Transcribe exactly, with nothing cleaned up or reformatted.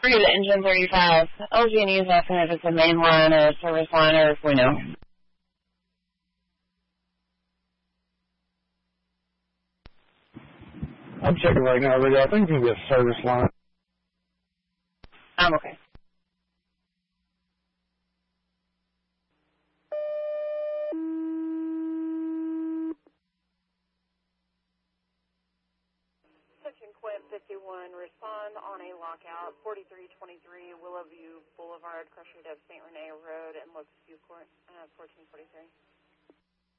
Forget the engine thirty-five. L G and E is asking if it's a main line or a service line or if we know. I'm checking right now, Rick. I think you can get a service line. I'm okay. Section Quint fifty-one, respond on a lockout, forty-three twenty-three Willowview Boulevard, Crusher Dub, Saint Rene Road, and Locust View Court, uh, fourteen forty-three.